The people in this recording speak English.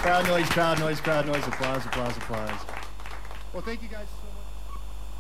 Crowd noise, crowd noise, crowd noise. Applause, applause, applause. Well, thank you guys so much.